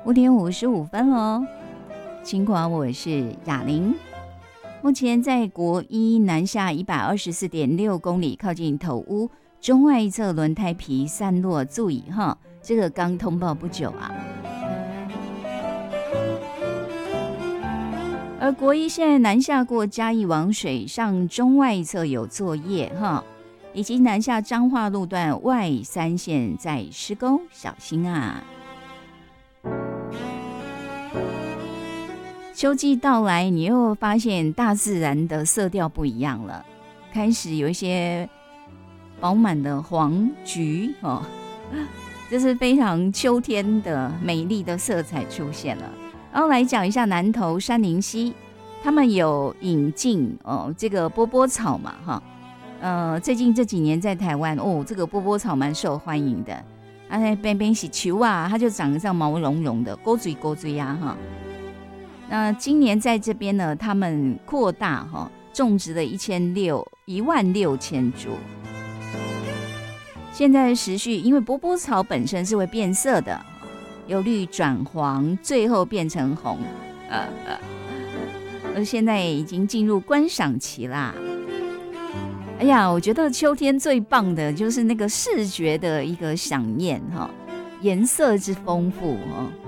5:55了，尽管我是雅玲。目前在国一南下124.6公里，靠近头屋中外一侧轮胎皮散落，注意哈，这个刚通报不久啊。而国一现在南下过嘉义往水上中外一侧有作业哈，以及南下彰化路段外3线在施工，小心啊！秋季到来，你又发现大自然的色调不一样了，开始有一些饱满的黄橘哦，这是非常秋天的美丽的色彩出现了。然后来讲一下南投杉林溪，他们有引进这个波波草嘛哈，最近这几年在台湾这个波波草蛮受欢迎的，边边是球啊，它就长得像毛茸茸的，勾嘴勾嘴啊哈。那今年在这边呢，他们扩大哈，种植了16000株。现在时序，因为波波草本身是会变色的，由绿转黄，最后变成红，而现在已经进入观赏期啦。哎呀，我觉得秋天最棒的就是那个视觉的一个飨宴哈，颜色之丰富哦。